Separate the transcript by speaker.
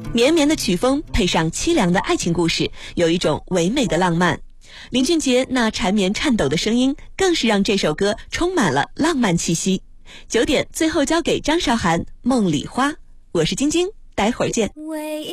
Speaker 1: 绵绵的曲风配上凄凉的爱情故事，有一种唯美的浪漫。林俊杰那缠绵颤抖的声音，更是让这首歌充满了浪漫气息。9点最后交给张韶涵《梦里花》，我是晶晶，待会儿见。